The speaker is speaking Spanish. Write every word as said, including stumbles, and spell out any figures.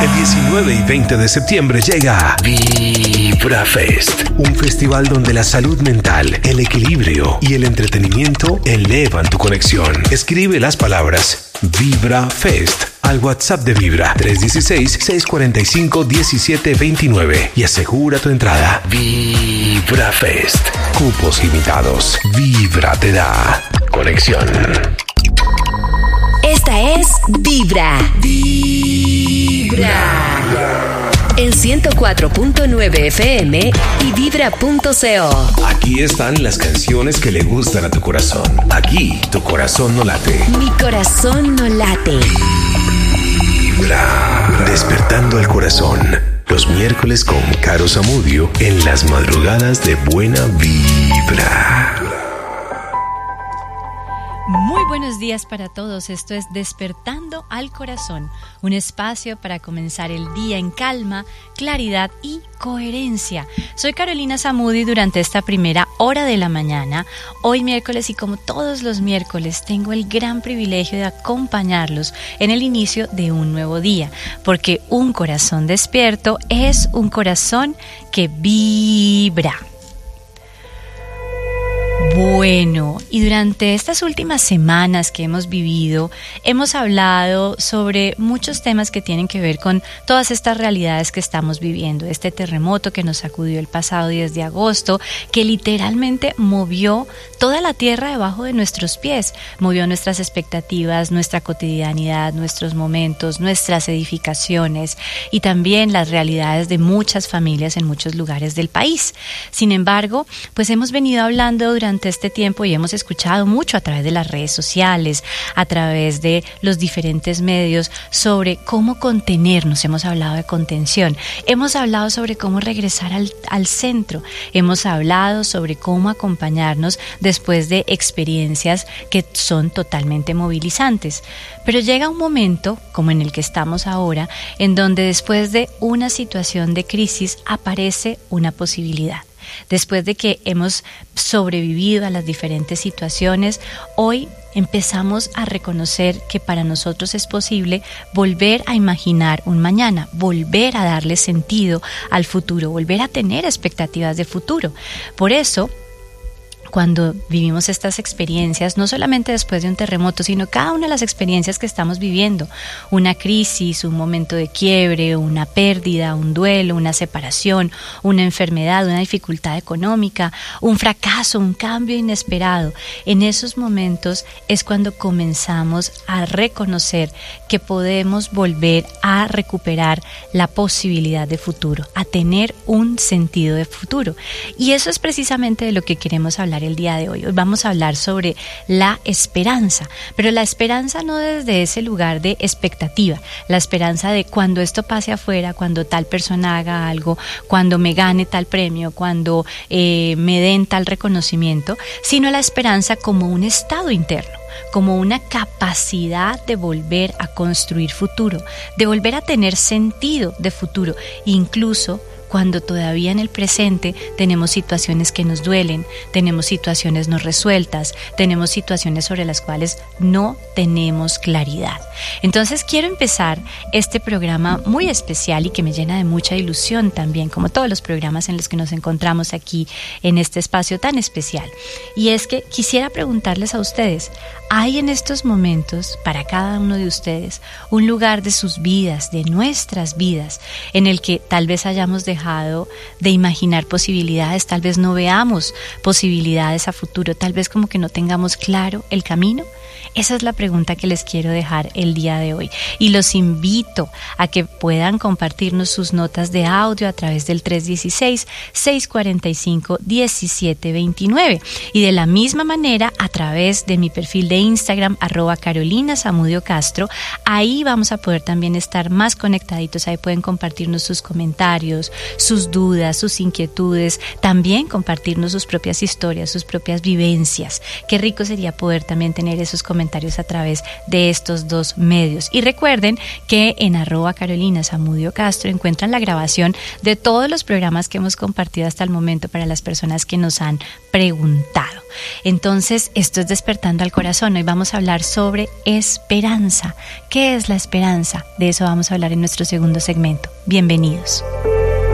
El diecinueve y veinte de septiembre llega Vibra Fest, un festival donde la salud mental, el equilibrio y el entretenimiento elevan tu conexión. Escribe las palabras Vibra Fest al WhatsApp de Vibra tres uno seis, seis cuatro cinco, uno siete dos nueve y asegura tu entrada. Vibra Fest. Cupos limitados. Vibra te da conexión. Esta es Vibra. Vibra. En ciento cuatro punto nueve F M y vibra punto co. Aquí están las canciones que le gustan a tu corazón. Aquí tu corazón no late. Mi corazón no late. Vibra. Despertando el corazón. Los miércoles con Caro Zamudio en las madrugadas de Buena Vibra. Muy buenos días para todos. Esto es Despertando al Corazón, un espacio para comenzar el día en calma, claridad y coherencia. Soy Carolina Zamudio y durante esta primera hora de la mañana, hoy miércoles y como todos los miércoles, tengo el gran privilegio de acompañarlos en el inicio de un nuevo día, porque un corazón despierto es un corazón que vibra. Bueno, y durante estas últimas semanas que hemos vivido, hemos hablado sobre muchos temas que tienen que ver con todas estas realidades que estamos viviendo. Este terremoto que nos sacudió el pasado diez de agosto, que literalmente movió toda la tierra debajo de nuestros pies, movió nuestras expectativas, nuestra cotidianidad, nuestros momentos, nuestras edificaciones y también las realidades de muchas familias en muchos lugares del país. Sin embargo, pues hemos venido hablando durante este tiempo y hemos escuchado mucho a través de las redes sociales, a través de los diferentes medios sobre cómo contenernos. Hemos hablado de contención, hemos hablado sobre cómo regresar al, al centro, hemos hablado sobre cómo acompañarnos después de experiencias que son totalmente movilizantes. Pero llega un momento, como en el que estamos ahora, en donde después de una situación de crisis aparece una posibilidad. Después de que hemos sobrevivido a las diferentes situaciones, hoy empezamos a reconocer que para nosotros es posible volver a imaginar un mañana, volver a darle sentido al futuro, volver a tener expectativas de futuro. Por eso, cuando vivimos estas experiencias, no solamente después de un terremoto, sino cada una de las experiencias que estamos viviendo, una crisis, un momento de quiebre, una pérdida, un duelo, una separación, una enfermedad, una dificultad económica, un fracaso, un cambio inesperado, en esos momentos es cuando comenzamos a reconocer que podemos volver a recuperar la posibilidad de futuro, a tener un sentido de futuro. Y eso es precisamente de lo que queremos hablar el día de hoy. Hoy vamos a hablar sobre la esperanza, pero la esperanza no desde ese lugar de expectativa, la esperanza de cuando esto pase afuera, cuando tal persona haga algo, cuando me gane tal premio, cuando eh, me den tal reconocimiento, sino la esperanza como un estado interno, como una capacidad de volver a construir futuro, de volver a tener sentido de futuro, incluso cuando todavía en el presente tenemos situaciones que nos duelen, tenemos situaciones no resueltas, tenemos situaciones sobre las cuales no tenemos claridad. Entonces quiero empezar este programa muy especial y que me llena de mucha ilusión también, como todos los programas en los que nos encontramos aquí en este espacio tan especial. Y es que quisiera preguntarles a ustedes, ¿hay en estos momentos para cada uno de ustedes un lugar de sus vidas, de nuestras vidas, en el que tal vez hayamos dejado de imaginar posibilidades, tal vez no veamos posibilidades a futuro, tal vez como que no tengamos claro el camino? Esa es la pregunta que les quiero dejar el día de hoy y los invito a que puedan compartirnos sus notas de audio a través del tres uno seis, seis cuatro cinco, uno siete dos nueve y de la misma manera a través de mi perfil de Instagram arroba Carolina Zamudio Castro. Ahí vamos a poder también estar más conectaditos, ahí pueden compartirnos sus comentarios, sus dudas, sus inquietudes, también compartirnos sus propias historias, sus propias vivencias. Qué rico sería poder también tener esos comentarios comentarios a través de estos dos medios. Y recuerden que en arroba Carolina Zamudio Castro encuentran la grabación de todos los programas que hemos compartido hasta el momento para las personas que nos han preguntado. Entonces, esto es Despertando al Corazón. Hoy vamos a hablar sobre esperanza. ¿Qué es la esperanza? De eso vamos a hablar en nuestro segundo segmento. Bienvenidos.